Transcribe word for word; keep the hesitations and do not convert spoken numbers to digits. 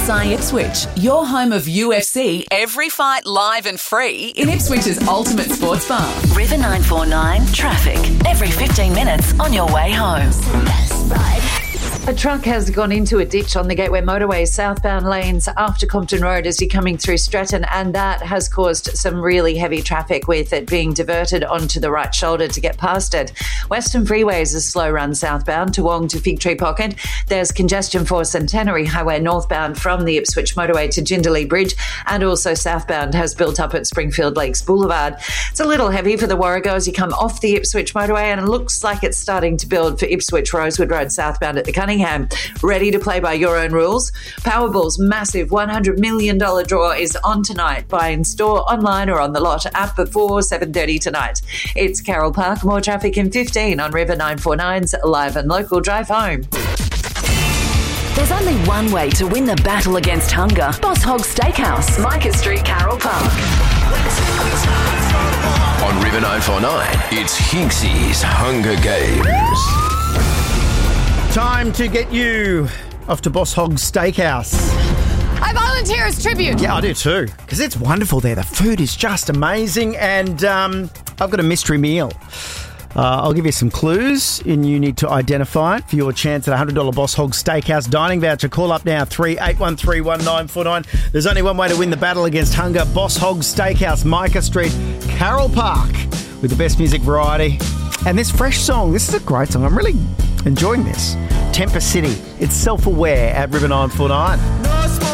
Sky Ipswich, your home of U F C, every fight live and free in Ipswich's ultimate sports bar. River nine four nine traffic every fifteen minutes on your way home. A truck has gone into a ditch on the Gateway Motorway southbound lanes after Compton Road as you're coming through Stretton, and that has caused some really heavy traffic with it being diverted onto the right shoulder to get past it. Western Freeway is a slow run southbound to Wong to Fig Tree Pocket. There's congestion for Centenary Highway northbound from the Ipswich Motorway to Jindalee Bridge, and also southbound has built up at Springfield Lakes Boulevard. It's a little heavy for the Warrego as you come off the Ipswich Motorway, and it looks like it's starting to build for Ipswich Rosewood Road southbound at the Cunningham. Ready to play by your own rules? Powerball's massive one hundred million dollars draw is on tonight. Buy in store, online or on the lot app before seven thirty tonight. It's Carroll Park. More traffic in fifteen on River nine four nine's Live and Local Drive Home. There's only one way to win the battle against hunger. Boss Hog Steakhouse, Micah Street, Carroll Park. On River nine four nine, it's Hinksy's Hunger Games. Time to get you off to Boss Hog's Steakhouse. I volunteer as tribute. Yeah, I do too, because it's wonderful there. The food is just amazing, and um, I've got a mystery meal. Uh, I'll give you some clues, and you need to identify it for your chance at a one hundred dollars Boss Hog Steakhouse dining voucher. Call up now, three eight one three, one nine four nine. There's only one way to win the battle against hunger. Boss Hog Steakhouse, Micah Street, Carroll Park, with the best music variety. And this fresh song, this is a great song. I'm really enjoying this. Temper City. It's Self-Aware at River nine four nine.